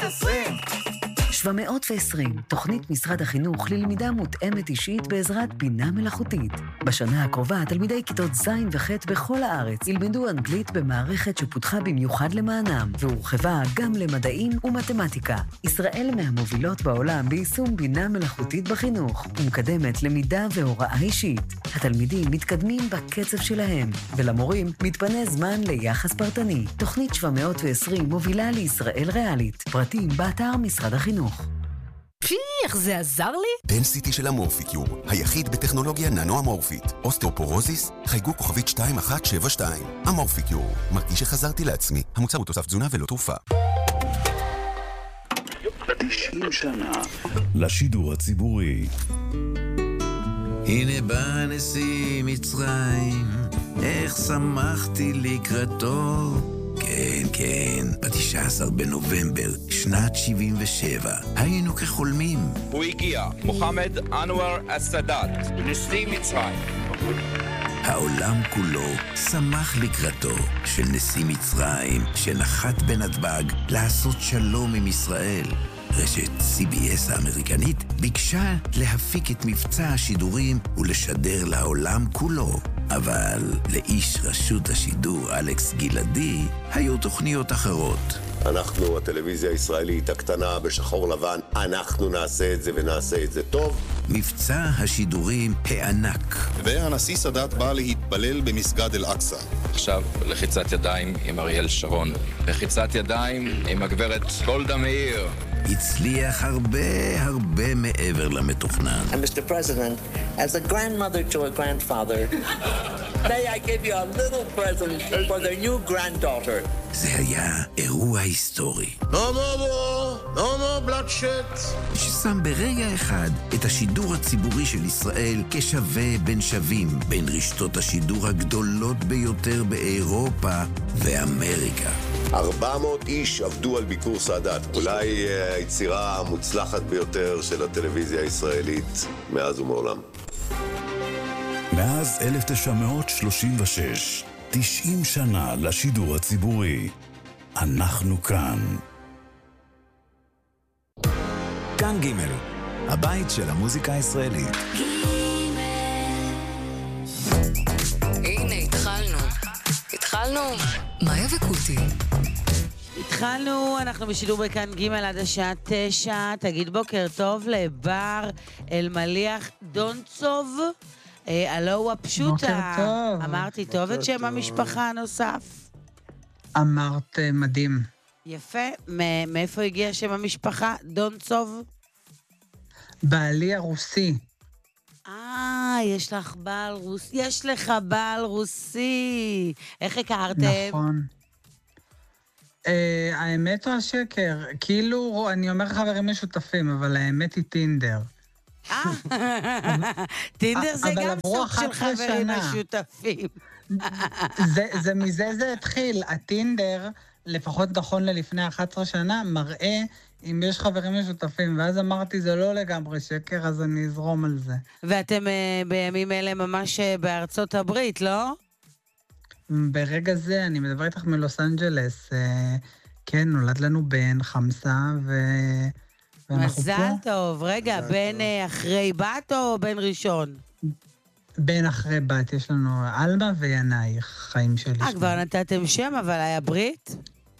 720, תוכנית משרד החינוך ללמידה מותאמת אישית בעזרת בינה מלאכותית. בשנה הקרובה, תלמידי כיתות ז' וח' בכל הארץ ילמדו אנגלית במערכת שפותחה במיוחד למענם, והורחבה גם למדעים ומתמטיקה. ישראל מהמובילות בעולם ביישום בינה מלאכותית בחינוך, ומקדמת למידה והוראה אישית. התלמידים מתקדמים בקצב שלהם, ולמורים מתפנה זמן ליחס פרטני. תוכנית 720 מובילה לישראל ריאלית. פרטים באתר משרד החינוך. איך זה עזר לי? דנסיטי של המורפיקיור, היחיד בטכנולוגיה ננו-אמורפית. אוסטאופורוזיס, חייגו כוכבית 2172. המורפיקיור, מרגיש שחזרתי לעצמי. המוצר הוא תוסף תזונה ולא תרופה. 90 שנה לשידור הציבורי. הנה בא נשיא מצרים, איך שמחתי לקראתו. כן, כן, ב-19 בנובמבר, שנת 77, היינו כחולמים. הוא הגיע, מוחמד אנואר א-סאדאת, נשיא מצרים. העולם כולו שמח לקראתו של נשיא מצרים, שנחת בנתב"ג לעשות שלום עם ישראל. רשת CBS האמריקנית ביקשה להפיק את מבצע השידורים ולשדר לעולם כולו. אבל לאיש רשות השידור אלכס גלעדי היו תוכניות אחרות. אנחנו, הטלוויזיה הישראלית הקטנה בשחור לבן, אנחנו נעשה את זה ונעשה את זה טוב. מבצע השידורים הענק. והנשיא סאדאת בא להתפלל במסגד אל-אקצא. עכשיו לחיצת ידיים עם אריאל שרון. לחיצת ידיים עם הגברת גולדה מאיר. הצליח הרבה מעבר למתוכנן. And Mr. President, as a grandmother to a grandfather, may I give you a little present for their new granddaughter. זה היה אירוע היסטורי. No bloodshed. ששם ברגע אחד את השידור הציבורי של ישראל כשווה בין שווים, בין רשתות השידור הגדולות ביותר באירופה ואמריקה. 400 איש עבדו על ביקור סאדאת, אולי היצירה המוצלחת ביותר של הטלוויזיה הישראלית מאז ומעולם. מאז 1936, 90 שנה לשידור הציבורי. אנחנו כאן. כאן ג' הבית של המוזיקה הישראלית. הנה, התחלנו. מאיה וקוטי. התחלנו, אנחנו בשידור בכאן ג' עד השעה 9. תגיד בוקר טוב לבר אלמליח דונצוב. הלו הפשוטה. בוקר טוב. אמרתי טוב את שם המשפחה הנוסף? אמרת מדהים. יפה. מאיפה הגיע שם המשפחה? דונצוב? בעלי הרוסי. יש לך בעל רוסי. יש לך בעל רוסי. איך הכרתם? נכון. האמת או השקר? כאילו, אני אומר חברים משותפים, אבל האמת היא טינדר. טינדר זה גם סוג של חברים משותפים. מזה זה התחיל. הטינדר, לפחות נכון ללפני 11 שנה, מראה אם יש חברים משותפים, ואז אמרתי, זה לא לגמרי שקר, אז אני אזרום על זה. ואתם בימים אלה ממש בארצות הברית, לא? ברגע זה, אני מדבר איתך מלוס אנג'לס, כן, נולד לנו בן חמסה, מזל טוב. רגע, בן אחרי בת או בן ראשון? בן אחרי בת, יש לנו אלמה וינאי, חיים שלי. כבר נתתם שם, אבל היה ברית?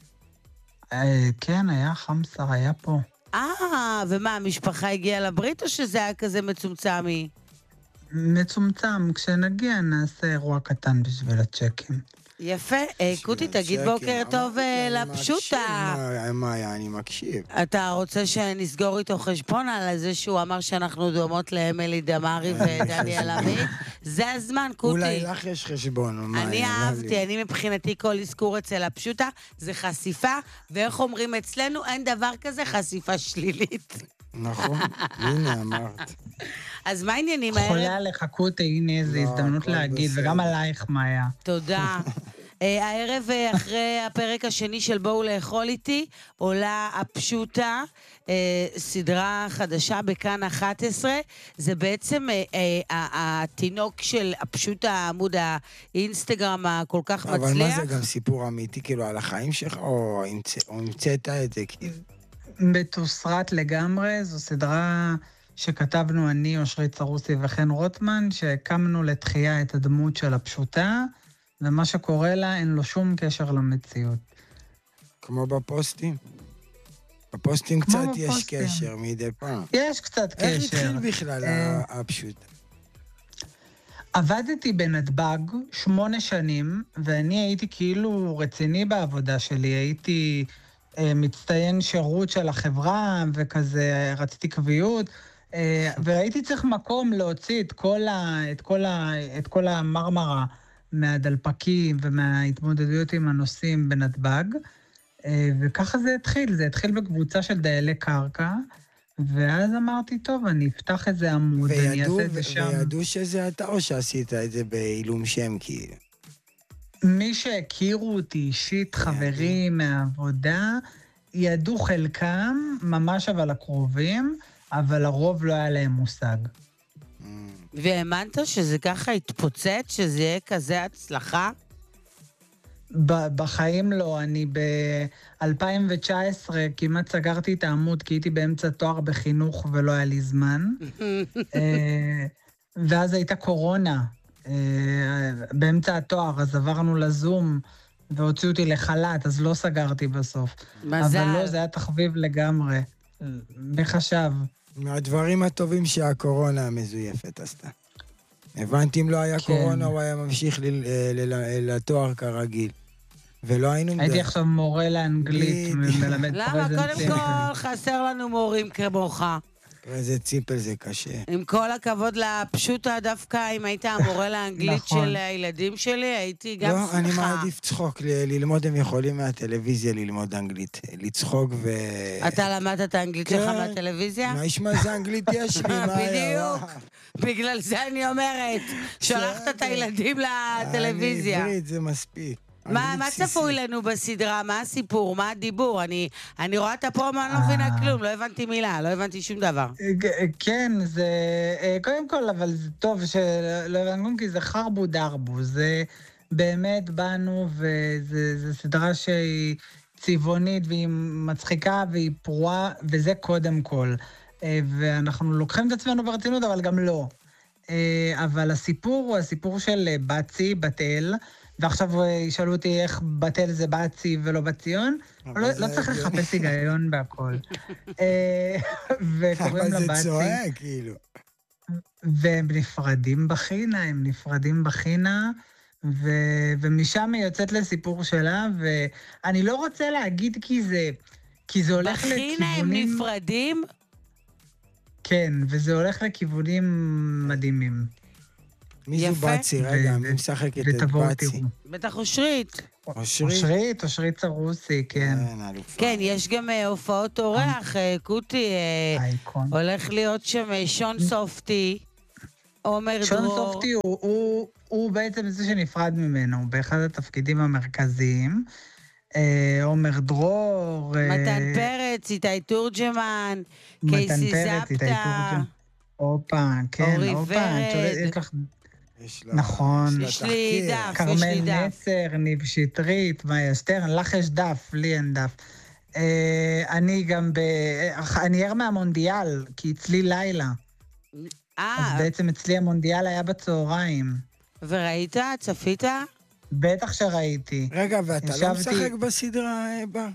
כן, היה חמסה, היה פה. ומה, המשפחה הגיעה לברית או שזה היה כזה מצומצמי? מצומצם, כשנגיע נעשה אירוע קטן בשביל הצ'קים. יפה, קוטי, תגיד בוקר טוב לפשוטה. מה, אני מקשיב. אתה רוצה שנסגור איתו חשבון על זה שהוא אמר שאנחנו דומות לאמילי דמארי ודניאל עמית? זה הזמן, קוטי. אולי לך יש חשבון. אני אהבתי, אני מבחינתי כל אזכור אצל הפשוטה זה חשיפה, ואיך אומרים אצלנו, אין דבר כזה חשיפה שלילית. נכון, הנה אמרת. אז מה העניינים האלה? חולה עליך קוטי, הנה איזו הזדמנות להגיד, וגם עלייך מאיה. תודה. הערב אחרי הפרק השני של בואו לאכול איתי, עולה הפשוטה, סדרה חדשה בכאן 11, זה בעצם התינוק של הפשוטה, עמוד האינסטגרם הכל כך מצליח. אבל מה זה גם סיפור אמיתי, כאילו על החיים שלך, או המצאת את זה, כאילו? מתוסרט לגמרי, זו סדרה שכתבנו אני, אושרית סרוסי וחן רוטמן, שהקמנו לתחייה את הדמות של הפשוטה, ומה שקורה לה אין לו שום קשר למציאות. כמו בפוסטים? בפוסטים קצת יש קשר מדי פעם. יש קצת קשר. איך התחיל בכלל הפשוטה? עבדתי בנתב"ג 8 שנים, ואני הייתי כאילו רציני בעבודה שלי, הייתי מצטיין שירות של החברה, וכזה רציתי קביעות, והייתי צריך מקום להוציא את כל המרמרה מהדלפקים ומההתמודדויות עם הנושאים בנתב"ג, וככה זה התחיל בקבוצה של דיילי קרקע, ואז אמרתי, טוב, אני אפתח איזה עמוד, אני אעשה את זה שם. וידעו שזה אתה או שעשית את זה בעילום שם כאילו? מי שהכירו אותי אישית, חברים מהעבודה, ידעו חלקם, ממש אבל הקרובים, אבל הרוב לא היה להם מושג. והאמנת שזה ככה התפוצץ, שזה יהיה כזה הצלחה? בחיים לא, אני ב-2019 כמעט סגרתי את העמוד, כי הייתי באמצע תואר בחינוך ולא היה לי זמן. ואז הייתה קורונה באמצע התואר, אז עברנו לזום והוציאו אותי לחל"ת, אז לא סגרתי בסוף. מזל. אבל לא, זה היה תחביב לגמרי. מי חשב? מהדברים הטובים שהקורונה המזויפת עשתה. הבנתי אם לא היה קורונה, הוא היה ממשיך לתואר כרגיל. ולא היינו... הייתי עכשיו מורה לאנגלית, מלמד למה? קודם כל חסר לנו מורים כמוך. איזה ציפל זה קשה. עם כל הכבוד לפשוטה דווקא, אם היית המורה לאנגלית של הילדים שלי, הייתי גם שמחה. לא, אני מעדיף צחוק. ללמוד הם יכולים מהטלוויזיה ללמוד אנגלית. לצחוק ו... אתה למדת את האנגלית שלך מהטלוויזיה? מה ישמע איזה אנגלית יש לי? בדיוק. בגלל זה אני אומרת. שלחת את הילדים לטלוויזיה. אני עברית, זה מספיק. מה צפוי לנו בסדרה? מה הסיפור? מה הדיבור? אני רואה את הפרומו, אני לא מבינה כלום, לא הבנתי מילה, לא הבנתי שום דבר. כן, זה... קודם כל, אבל זה טוב שלא הבנתי, כי זה חרבו דרבו, זה באמת באנו, וזו סדרה שהיא צבעונית, והיא מצחיקה, והיא פרועה, וזה קודם כל. ואנחנו לוקחים את עצמנו ברצינות, אבל גם לא. אבל הסיפור הוא הסיפור של בצי, בתל, ועכשיו ישאלו אותי איך בתל זה בצי ולא בציון, לא צריך לחפש היגיון בהכל. וקוראים לה בצי. אבל זה צועק, כאילו. והם נפרדים בחינה, ומשם היא יוצאת לסיפור שלה, ואני לא רוצה להגיד כי זה הולך לכיוונים... בחינה הם נפרדים? כן, וזה הולך לכיוונים מדהימים. מי זו בצי? רגע, מי משחקת את בצי? בטח אושרית. אושרית סרוסי, כן. כן, יש גם הופעות אורח, קוטי, הולך להיות שם שון סופטי, עומר דרור. שון סופטי הוא בעצם זה שנפרד ממנו, באחד התפקידים המרכזיים. עומר דרור. מתן פרץ, איתי תורג'מן, קייסי זפתה. אופה, כן, אורי אופה. ורד. נכון. יש לי דף, קרמל נצר, ניב שטרית, מאיה שטרן, לך יש דף, לי אין דף. אני גם אני ער מהמונדיאל, כי אצלי לילה. אז בעצם אצלי המונדיאל היה בצהריים. וראית? צפית? בטח שראיתי. רגע, ואתה לא משחק בסדרה בה?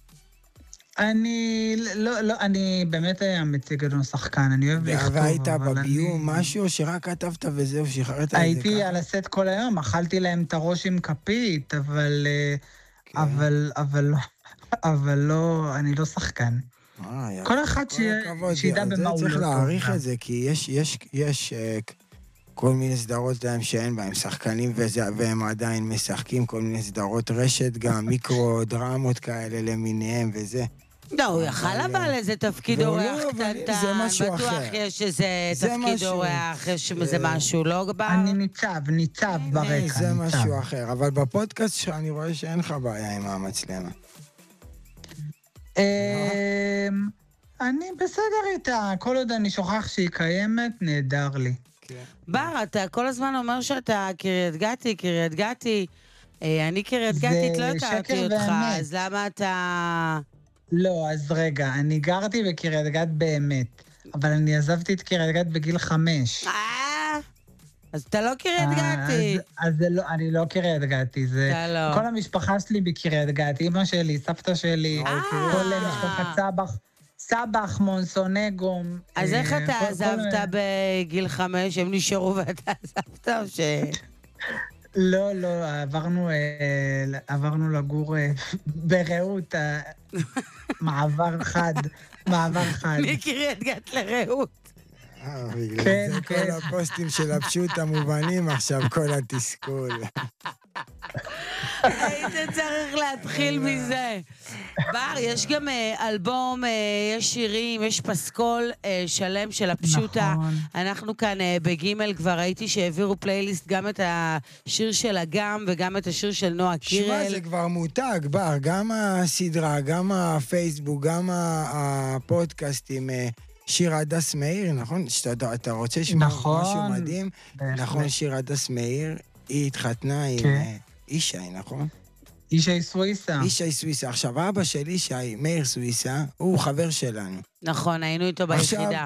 אני באמת מציג לנו שחקן, אני אוהב לכתוב. והיית בביום משהו, שרק כתבת וזהו, שחררת את זה ככה? הייתי על הסט כל היום, אכלתי להם את הראש עם כפית, אבל לא, אני לא שחקן. כל אחד שידע במה הוא לא טוב. צריך להעריך את זה, כי יש כל מיני סדרות להם שאין בהם שחקנים, והם עדיין משחקים, כל מיני סדרות רשת, גם מיקרו-דרמות כאלה למיניהם וזה. לא, הוא יכל אבל איזה תפקיד אורח קטנטן, בטוח יש איזה תפקיד אורח, יש איזה משהו, לא גבר? אני ניצב ברקע. זה משהו אחר, אבל בפודקאסט שלך אני רואה שאין לך בעיה עם המצלמה. אני בסדר איתה, כל עוד אני שוכח שהיא קיימת, נהדר לי. בר, אתה כל הזמן אומר שאתה קריית גתי, אני קריית גתית לא הכרתי אותך, אז למה אתה... לא, אז רגע, אני גרתי בקריית גת באמת, אבל אני עזבתי את קריית גת בגיל 5. אז אתה לא קריית גתי. אז זה לא, אני לא קריית גתי, זה... אתה לא. כל המשפחה שלי בקריית גת, אמא שלי, סבתא שלי, כל משפחת סבח, מונסונגו. אז איך אתה עזבת בגיל 5? הם נשארו ואתה עזבת או ש... לא, עברנו לגור ברעות, מעבר חד. מקריית גת לרעות. בגלל זה כל הפוסטים של הפשוט המובנים עכשיו, כל התסכול. היית צריך להתחיל מזה. בר, יש גם אלבום, יש שירים, יש פסקול שלם של הפשוטה. אנחנו כאן בגימל כבר ראיתי שהעבירו פלייליסט גם את השיר של אגם וגם את השיר של נועה קירל. שמע, זה כבר מותג, בר, גם הסדרה, גם הפייסבוק, גם הפודקאסטים. שיר הדס מאיר, נכון? אתה רוצה לשמוע משהו מדהים? נכון, שיר הדס מאיר, היא התחתנה עם ישי, נכון? ישי סוויסה. ישי סוויסה. עכשיו, אבא של ישי, מאיר סוויסה, הוא חבר שלנו. נכון, היינו איתו ביחידה.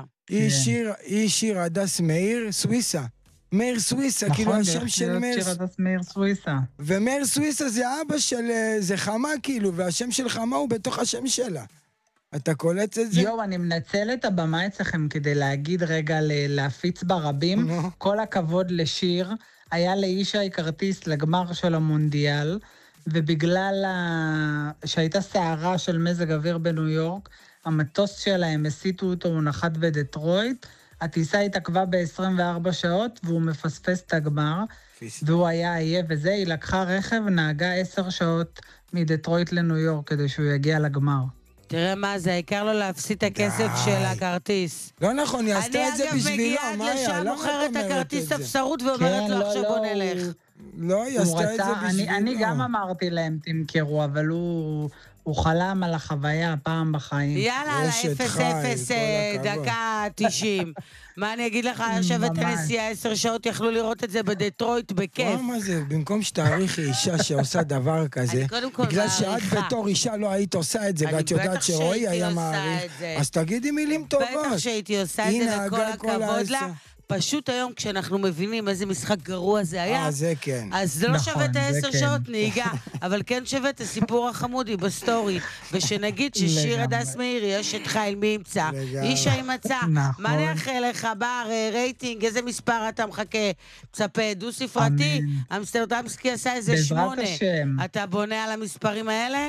היא שיר הדס מאיר סוויסה. מאיר סוויסה, כאילו השם של מאיר... נכון, שיר הדס מאיר סוויסה. ומאיר סוויסה זה אבא של... זה חמה, כאילו, והשם של חמה הוא בתוך השם שלה. אתה קולט את זה? יו, אני מנצל את הבמה אצלכם כדי להגיד רגע, להפיץ ברבים. כל הכבוד לשיר. היה לאישי כרטיס לגמר של המונדיאל, ובגלל שהייתה סערה של מזג אוויר בניו יורק, המטוס שלהם הסיטו אותו, הוא נחת בדטרויט, הטיסה התעכבה ב-24 שעות, והוא מפספס את הגמר, והוא היה עייף וזה, היא לקחה רכב, נהגה 10 שעות מדטרויט לניו יורק, כדי שהוא יגיע לגמר. תראה מה זה, העיקר לו להפסיד את הכסף של הכרטיס. לא נכון, היא עשתה את זה בשבילו, אני אגב מגיעה לשם, מוכרת את הכרטיס אפשרות ואומרת לו עכשיו בוא נלך. לא, היא עשתה את זה בשבילו. אני גם אמרתי להם תמכרו, אבל הוא חלם על החוויה פעם בחיים. יאללה, על ה-0-0 דקה 90. מה אני אגיד לך, יושבת הנסיעה 10 שעות, יכלו לראות את זה בדטרויט בכיף. מה זה, במקום שתאריכי אישה שעושה דבר כזה, בגלל שאת בתור אישה לא היית עושה את זה, ואת יודעת שרועי היה מעריך, אז תגידי מילים טובות. בטח שהייתי עושה את זה, וכל הכבוד לה. פשוט היום כשאנחנו מבינים איזה משחק גרוע זה היה, זה כן. אז זה לא שווה את 10 שעות נהיגה, אבל כן שווה את הסיפור החמודי בסטורי, ושנגיד ששיר הדס מאיר יש את חייל מי ימצא, איש הימצא, מה נאחל לך בר, רייטינג, איזה מספר אתה מחכה, מצפה, דו ספרתי, אמסטרדמסקי עשה איזה 8, אתה בונה על המספרים האלה?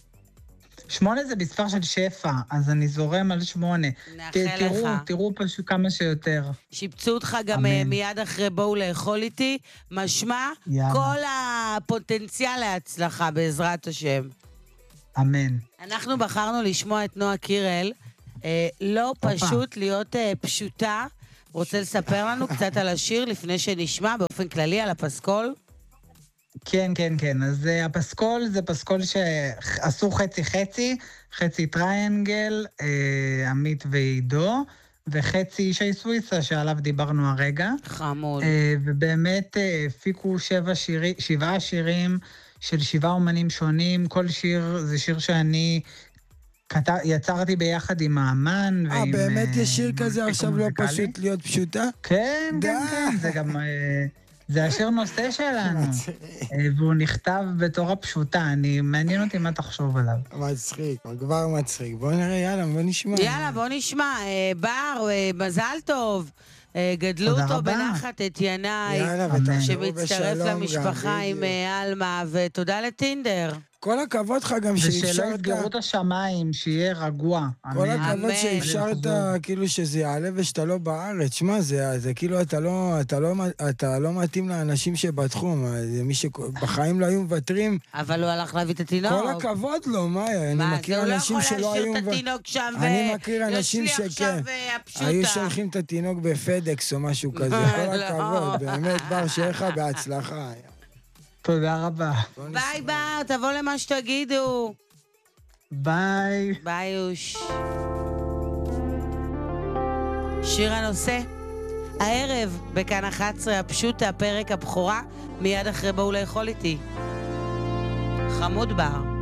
8 זה מספר של שפע, אז אני זורם על 8. תראו פשוט כמה שיותר. שיפצו אותך גם מיד אחרי בואו לאכול איתי, משמע כל הפוטנציאל להצלחה בעזרת השם. אמן. אנחנו בחרנו לשמוע את נועה קירל, לא פשוט להיות פשוטה. רוצה לספר לנו קצת על השיר לפני שנשמע באופן כללי על הפסקול? כן. אז הפסקול זה פסקול שעשו חצי טריינגל, עמית ועידו, וחצי אישי סוויסה שעליו דיברנו הרגע. חמוד. ובאמת הפיקו 7 שירים של 7 אומנים שונים, כל שיר זה שיר שאני יצרתי ביחד עם האמן. באמת יש שיר כזה עכשיו לא פשוט להיות פשוטה? כן, זה גם... זה השיר נושא שלנו, והוא נכתב בתור הפשוטה, מעניין אותי מה תחשוב עליו. מצחיק, כבר מצחיק. בוא נראה, יאללה, בוא נשמע. יאללה, בוא נשמע. בר, מזל טוב. גדלו אותו בנחת את ינאי, שמצטרף למשפחה עם אלמה, ותודה לטינדר. כל הכבוד לך גם שאפשרת... ושלא יסגרו את השמיים, שיהיה רגוע. כל הכבוד שאפשרת כאילו שזה יעלה ושאתה לא בארץ. שמה, זה כאילו אתה לא מתאים לאנשים שבתחום. מי שבחיים לא היו מוותרים. אבל הוא הלך להביא את התינוק. כל הכבוד לו, מאיה. אני מכיר אנשים שלא היו... מה, זה הוא לא יכול להשאיר את התינוק שם אני מכיר אנשים שכן. היו שולחים את התינוק בפדקס או משהו כזה. כל הכבוד, באמת, בר, שיהיה לך בהצלחה. תודה רבה. ביי בר, תבוא למה שתגידו. ביי. ביי יוש. שיר הנושא, הערב בכאן 11, הפשוט הפרק הבכורה, מיד אחרי בואו לאכול איתי. חמוד בר.